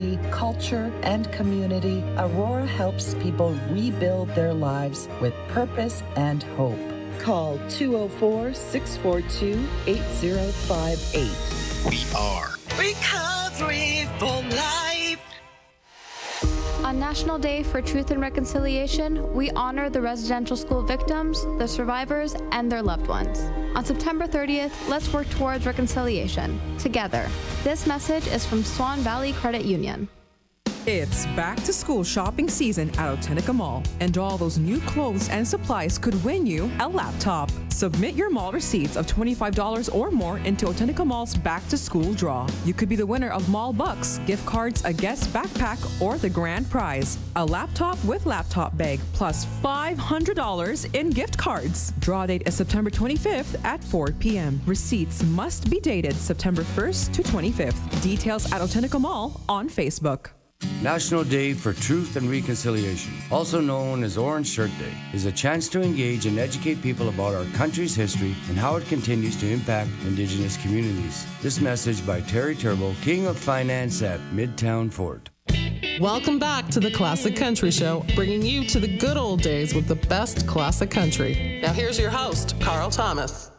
culture, and community, Aurora helps people rebuild their lives with purpose and hope. Call 204-642-8058. We are Recovery for Life. On National Day for Truth and Reconciliation, we honor the residential school victims, the survivors, and their loved ones. On September 30th, let's work towards reconciliation, together. This message is from Swan Valley Credit Union. It's back to school shopping season at Otenica Mall, and all those new clothes and supplies could win you a laptop. Submit your mall receipts of $25 or more into Otenica Mall's back to school draw. You could be the winner of Mall Bucks, gift cards, a guest backpack, or the grand prize, a laptop with laptop bag, plus $500 in gift cards. Draw date is September 25th at 4 p.m. Receipts must be dated September 1st to 25th. Details at Otenica Mall on Facebook. National Day for Truth and Reconciliation, also known as Orange Shirt Day, is a chance to engage and educate people about our country's history and how it continues to impact Indigenous communities. This message by Terry Turbo, King of Finance at Midtown Fort. Welcome back to the Classic Country Show, bringing you to the good old days with the best classic country. Now here's your host, Carl Thomas.